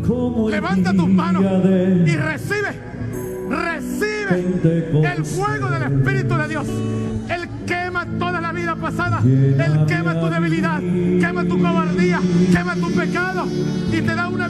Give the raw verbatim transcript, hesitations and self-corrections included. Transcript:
Levanta tus manos y recibe, recibe el fuego del Espíritu de Dios. Él quema toda la vida pasada, Él quema tu debilidad, quema tu cobardía, quema tu pecado y te da una